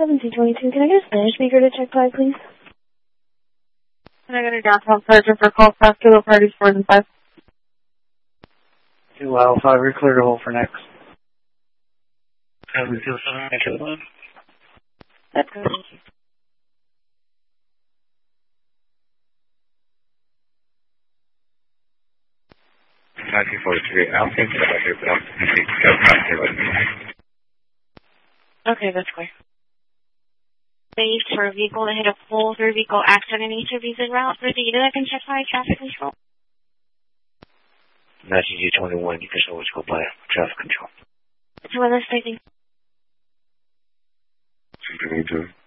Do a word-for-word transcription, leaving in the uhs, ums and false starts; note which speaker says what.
Speaker 1: seventeen twenty-two. Can I get a Spanish speaker to check by, please?
Speaker 2: Can I get a downtown sergeant for call fast kilo parties four and five?
Speaker 3: Two L five, you're clear to hold for next.
Speaker 4: seven two seven two one.
Speaker 2: That's good. Thank you.
Speaker 4: nineteen forty-three. I'll take that right here, but I'll take that.
Speaker 2: Okay, that's clear.
Speaker 5: Base for a vehicle that had a full through vehicle accident in each of these routes. For the either that can check by traffic control.
Speaker 4: nineteen G twenty-one, you can always go by traffic control.
Speaker 5: So what is stating?
Speaker 4: Super